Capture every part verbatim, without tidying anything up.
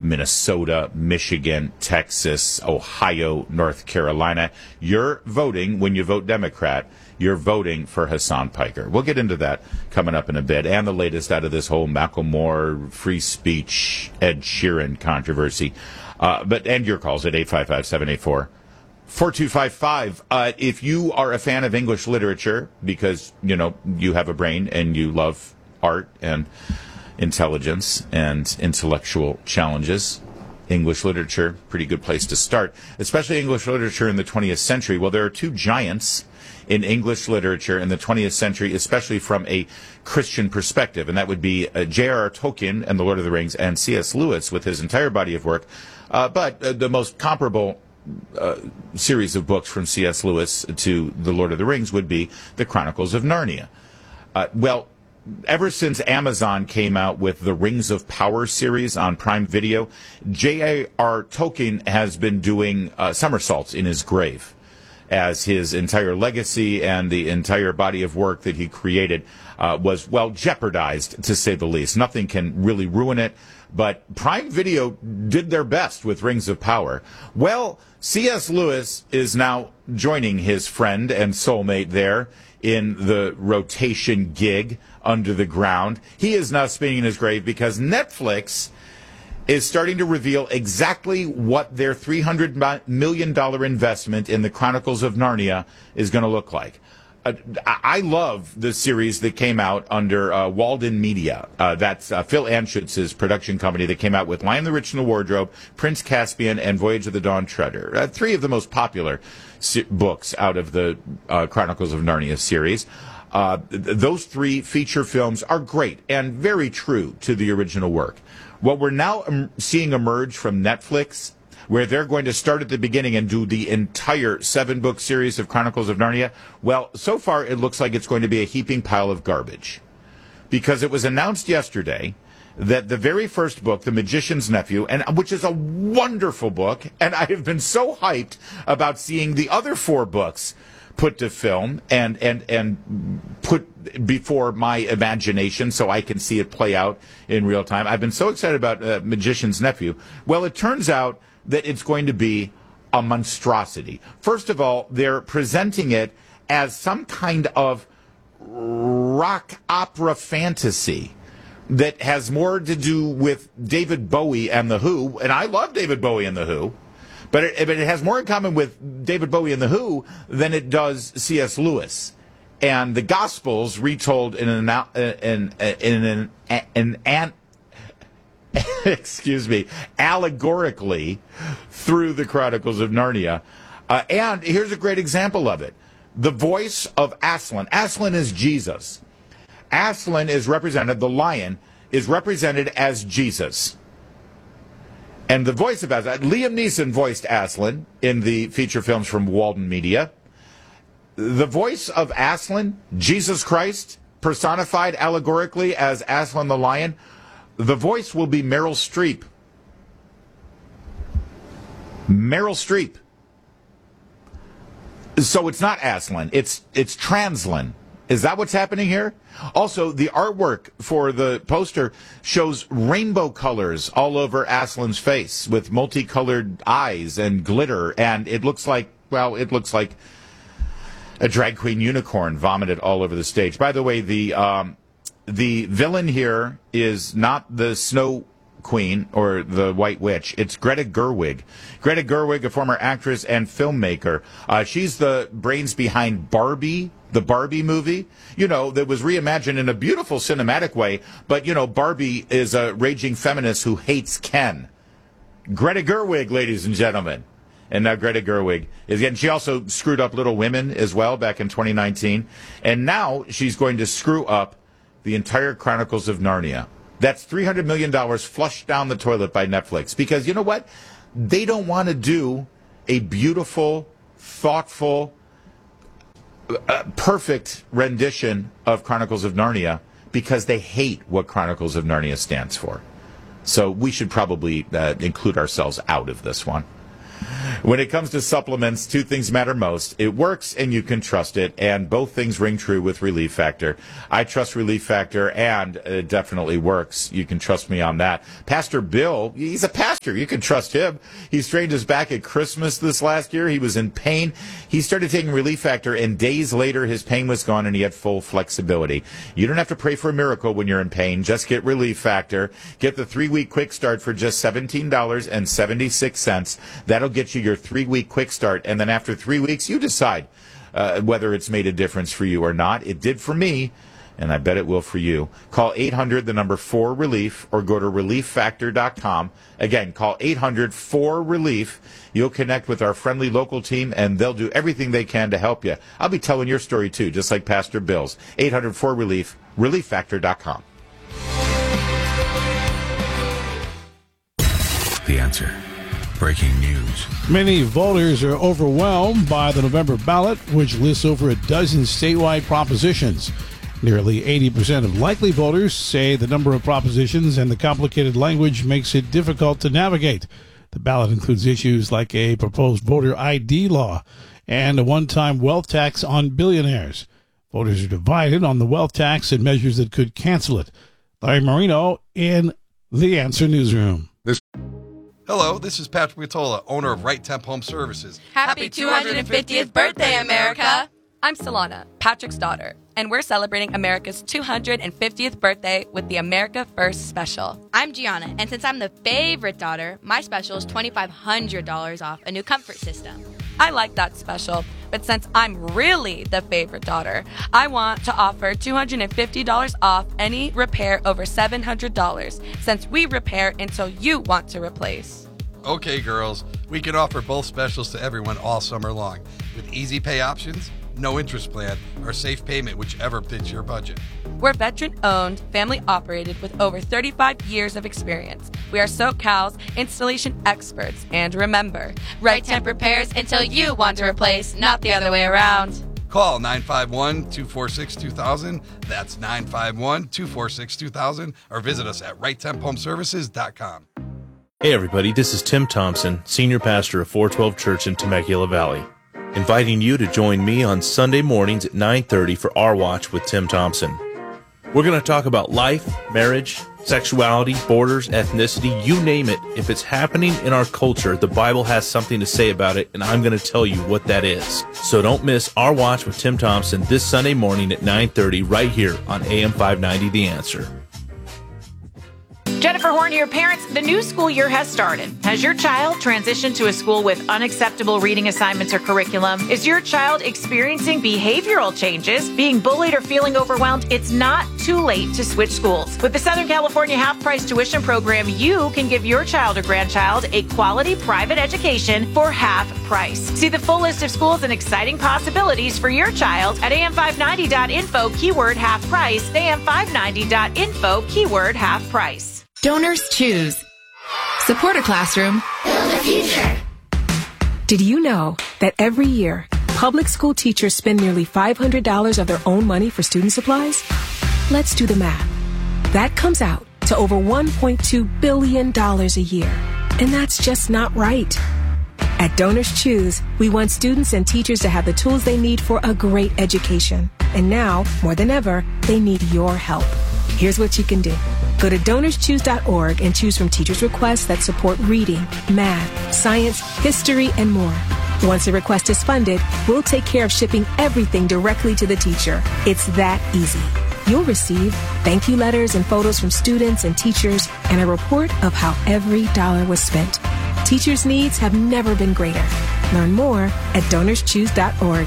Minnesota, Michigan, Texas, Ohio, North Carolina. You're voting, when you vote Democrat, you're voting for Hasan Piker. We'll get into that coming up in a bit, and the latest out of this whole Macklemore, free speech, Ed Sheeran controversy. Uh, but and your calls at eight five five, seven eight four, four two five five. Uh, if you are a fan of English literature, because, you know, you have a brain and you love art and intelligence and intellectual challenges, English literature, pretty good place to start, especially English literature in the twentieth century. Well, there are two giants in English literature in the twentieth century, especially from a Christian perspective, and that would be uh, J R R Tolkien and The Lord of the Rings, and C S Lewis with his entire body of work. Uh, but uh, the most comparable uh, series of books from C S Lewis to The Lord of the Rings would be The Chronicles of Narnia. Uh, well, ever since Amazon came out with the Rings of Power series on Prime Video, J R R Tolkien has been doing uh, somersaults in his grave, as his entire legacy and the entire body of work that he created uh, was, well, jeopardized, to say the least. Nothing can really ruin it, but Prime Video did their best with Rings of Power. Well, C S Lewis is now joining his friend and soulmate there in the rotation gig under the ground. He is now spinning in his grave because Netflix is starting to reveal exactly what their three hundred million dollars investment in the Chronicles of Narnia is going to look like. Uh, I love the series that came out under uh, Walden Media. Uh, that's uh, Phil Anschutz's production company that came out with Lion the Witch and the Wardrobe, Prince Caspian, and Voyage of the Dawn Treader. Uh, three of the most popular si- books out of the uh, Chronicles of Narnia series. Uh, th- those three feature films are great and very true to the original work. What we're now um, seeing emerge from Netflix, where they're going to start at the beginning and do the entire seven-book series of Chronicles of Narnia, well, so far it looks like it's going to be a heaping pile of garbage. Because it was announced yesterday that the very first book, The Magician's Nephew, and which is a wonderful book, and I have been so hyped about seeing the other four books put to film and, and, and put before my imagination so I can see it play out in real time. I've been so excited about uh, Magician's Nephew. Well, it turns out that it's going to be a monstrosity. First of all, they're presenting it as some kind of rock opera fantasy that has more to do with David Bowie and The Who, and I love David Bowie and The Who, but it, but it has more in common with David Bowie and The Who than it does C S Lewis. And the Gospels retold in an in, in an, an, an excuse me, allegorically through the Chronicles of Narnia. Uh, and here's a great example of it. The voice of Aslan. Aslan is Jesus. Aslan is represented, the lion, is represented as Jesus. And the voice of Aslan, Liam Neeson voiced Aslan in the feature films from Walden Media. The voice of Aslan, Jesus Christ, personified allegorically as Aslan the lion, the voice will be Meryl Streep. Meryl Streep. So it's not Aslan, it's it's Translan. Is that what's happening here? Also, the artwork for the poster shows rainbow colors all over Aslan's face with multicolored eyes and glitter, and it looks like, well, it looks like a drag queen unicorn vomited all over the stage. By the way, the um, the villain here is not the Snow Queen or the White Witch. It's Greta Gerwig. Greta Gerwig, a former actress and filmmaker. Uh, she's the brains behind Barbie, the Barbie movie, you know, that was reimagined in a beautiful cinematic way. But, you know, Barbie is a raging feminist who hates Ken. Greta Gerwig, ladies and gentlemen. And now Greta Gerwig is, and she also screwed up Little Women as well back in twenty nineteen. And now she's going to screw up the entire Chronicles of Narnia. That's three hundred million dollars flushed down the toilet by Netflix. Because you know what? They don't want to do a beautiful, thoughtful, uh, perfect rendition of Chronicles of Narnia because they hate what Chronicles of Narnia stands for. So we should probably uh, include ourselves out of this one. When it comes to supplements, two things matter most. It works and you can trust it, and both things ring true with Relief Factor. I trust Relief Factor, and it definitely works. You can trust me on that. Pastor Bill, he's a pastor. You can trust him. He strained his back at Christmas this last year. He was in pain. He started taking Relief Factor, and days later his pain was gone and he had full flexibility. You don't have to pray for a miracle when you're in pain. Just get Relief Factor. Get the three-week quick start for just seventeen dollars and seventy-six cents. That'll get you your three-week quick start, and then after three weeks, you decide uh, whether it's made a difference for you or not. It did for me, and I bet it will for you. Call eight hundred, the number four relief, or go to relief factor dot com. Again, call eight hundred four relief. You'll connect with our friendly local team, and they'll do everything they can to help you. I'll be telling your story, too, just like Pastor Bill's. eight hundred four relief, relief factor dot com. The Answer. Breaking news. Many voters are overwhelmed by the November ballot, which lists over a dozen statewide propositions. Nearly eighty percent of likely voters say the number of propositions and the complicated language makes it difficult to navigate. The ballot includes issues like a proposed voter I D law and a one-time wealth tax on billionaires. Voters are divided on the wealth tax and measures that could cancel it. Larry Marino in The Answer Newsroom. This Hello, this is Patrick Matola, owner of Right Temp Home Services. Happy two hundred fiftieth birthday, America! I'm Solana, Patrick's daughter, and we're celebrating America's two hundred fiftieth birthday with the America First Special. I'm Gianna, and since I'm the favorite daughter, my special is twenty-five hundred dollars off a new comfort system. I like that special, but since I'm really the favorite daughter, I want to offer two hundred fifty dollars off any repair over seven hundred dollars, since we repair until you want to replace. Okay, girls, we can offer both specials to everyone all summer long, with easy pay options, no interest plan, or safe payment, whichever fits your budget. We're veteran-owned, family-operated with over thirty-five years of experience. We are SoCal's installation experts, and remember, Right Temp repairs until you want to replace, not the other way around. Call nine five one, two four six, two thousand, that's nine five one, two four six, two thousand, or visit us at right temp home services dot com. Hey everybody, this is Tim Thompson, Senior Pastor of four twelve Church in Temecula Valley, inviting you to join me on Sunday mornings at nine thirty for Our Watch with Tim Thompson. We're going to talk about life, marriage, sexuality, borders, ethnicity, you name it. If it's happening in our culture, the Bible has something to say about it, and I'm going to tell you what that is. So don't miss Our Watch with Tim Thompson this Sunday morning at nine thirty right here on A M five ninety The Answer. Jennifer Horn here. Parents, the new school year has started. Has your child transitioned to a school with unacceptable reading assignments or curriculum? Is your child experiencing behavioral changes, being bullied, or feeling overwhelmed? It's not too late to switch schools. With the Southern California half-price tuition program, you can give your child or grandchild a quality private education for half price. See the full list of schools and exciting possibilities for your child at A M five ninety dot info, keyword half price, A M five ninety dot info, keyword half price. Donors choose. Support a classroom. Build a future. Did you know that every year, public school teachers spend nearly five hundred dollars of their own money for student supplies? Let's do the math. That comes out to over one point two billion dollars a year. And that's just not right. At Donors Choose, we want students and teachers to have the tools they need for a great education. And now, more than ever, they need your help. Here's what you can do. Go to donors choose dot org and choose from teachers' requests that support reading, math, science, history, and more. Once a request is funded, we'll take care of shipping everything directly to the teacher. It's that easy. You'll receive thank you letters and photos from students and teachers and a report of how every dollar was spent. Teachers' needs have never been greater. Learn more at donors choose dot org.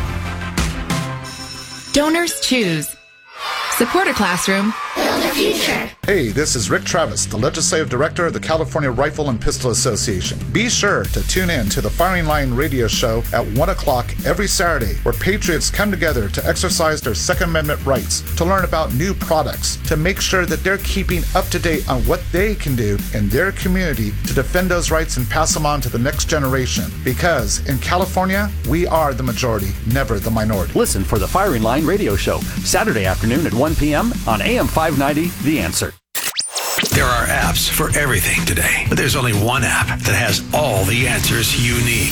Donors Choose. Support a classroom. Build a future. Hey, this is Rick Travis, the Legislative Director of the California Rifle and Pistol Association. Be sure to tune in to the Firing Line radio show at one o'clock every Saturday, where patriots come together to exercise their Second Amendment rights, to learn about new products, to make sure that they're keeping up to date on what they can do in their community to defend those rights and pass them on to the next generation. Because in California, we are the majority, never the minority. Listen for the Firing Line radio show, Saturday afternoon at one p.m. on A M five ninety The Answer. There are apps for everything today, but there's only one app that has all the answers you need.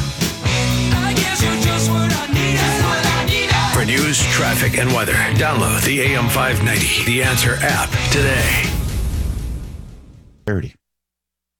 For news, traffic, and weather, download the A M five ninety The Answer app today. Thirty.